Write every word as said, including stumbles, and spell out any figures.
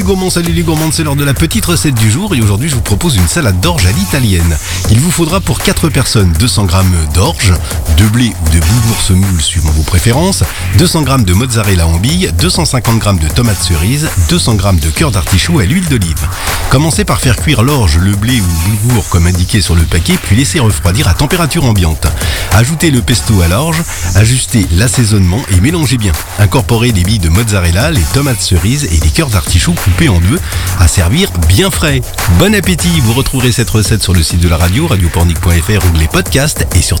Gourmand, salut les gourmands, c'est l'heure de la petite recette du jour et aujourd'hui je vous propose une salade d'orge à l'italienne. Il vous faudra pour quatre personnes deux cents grammes d'orge, de blé ou de boulgour semoule suivant vos préférences, deux cents grammes de mozzarella en billes, deux cent cinquante grammes de tomates cerises, deux cents grammes de cœur d'artichaut à l'huile d'olive. Commencez par faire cuire l'orge, le blé ou le boulgour comme indiqué sur le paquet puis laissez refroidir à température ambiante. Ajoutez le pesto à l'orge, ajustez l'assaisonnement et mélangez bien. Incorporez les billes de mozzarella, les tomates cerises et les cœurs d'artichaut coupés en deux, à servir bien frais. Bon appétit, vous retrouverez cette recette sur le site de la radio, radio pornic point f r, onglet podcast et sur